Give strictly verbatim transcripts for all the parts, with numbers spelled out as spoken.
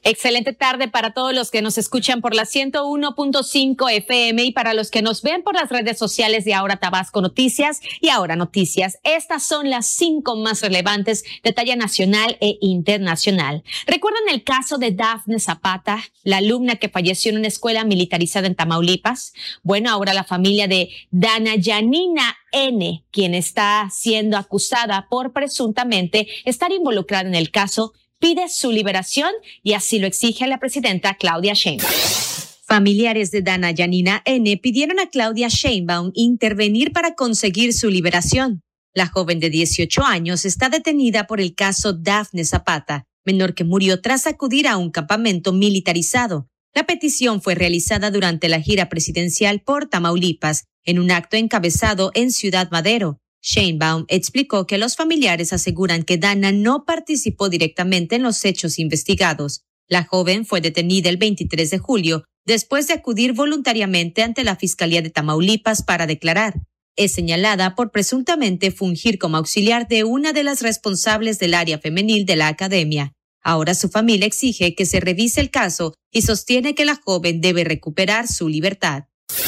Excelente tarde para todos los que nos escuchan por la ciento uno punto cinco F M y para los que nos ven por las redes sociales de Ahora Tabasco Noticias y Ahora Noticias. Estas son las cinco más relevantes de talla nacional e internacional. ¿Recuerdan el caso de Dafne Zapata, la alumna que falleció en una escuela militarizada en Tamaulipas? Bueno, ahora la familia de Dana Yanina N., quien está siendo acusada por presuntamente estar involucrada en el caso, pide su liberación y así lo exige la presidenta Claudia Sheinbaum. Familiares de Dana Yanina N. pidieron a Claudia Sheinbaum intervenir para conseguir su liberación. La joven de dieciocho años está detenida por el caso Dafne Zapata, menor que murió tras acudir a un campamento militarizado. La petición fue realizada durante la gira presidencial por Tamaulipas, en un acto encabezado en Ciudad Madero. Sheinbaum explicó que los familiares aseguran que Dana no participó directamente en los hechos investigados. La joven fue detenida el veintitrés de julio después de acudir voluntariamente ante la Fiscalía de Tamaulipas para declarar. Es señalada por presuntamente fungir como auxiliar de una de las responsables del área femenil de la academia. Ahora su familia exige que se revise el caso y sostiene que la joven debe recuperar su libertad.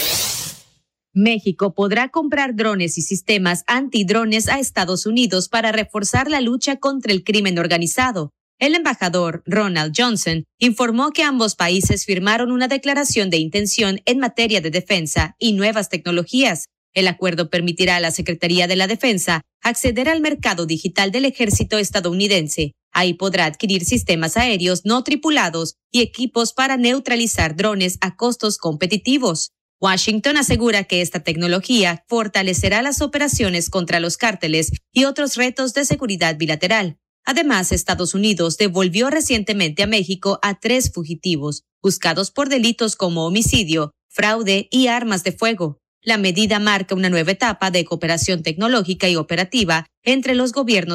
México podrá comprar drones y sistemas antidrones a Estados Unidos para reforzar la lucha contra el crimen organizado. El embajador Ronald Johnson informó que ambos países firmaron una declaración de intención en materia de defensa y nuevas tecnologías. El acuerdo permitirá a la Secretaría de la Defensa acceder al mercado digital del ejército estadounidense. Ahí podrá adquirir sistemas aéreos no tripulados y equipos para neutralizar drones a costos competitivos. Washington asegura que esta tecnología fortalecerá las operaciones contra los cárteles y otros retos de seguridad bilateral. Además, Estados Unidos devolvió recientemente a México a tres fugitivos, buscados por delitos como homicidio, fraude y armas de fuego. La medida marca una nueva etapa de cooperación tecnológica y operativa entre los gobiernos